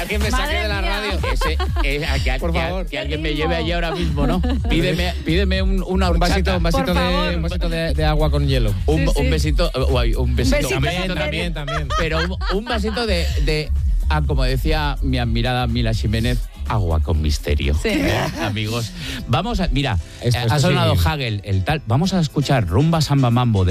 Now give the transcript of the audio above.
alguien me saque de la radio. Por favor. Que alguien me lleve allí ahora mismo, ¿no? Pídeme una horchata. Un vasito de agua con hielo. Un besito. Un besito. También. Pero un vasito de como decía mi admirada Mila Jiménez, agua con misterio. Sí. Amigos, vamos a... Mira, Esto ha sonado sí. Hagel, el tal. Vamos a escuchar Rumba Samba Mambo de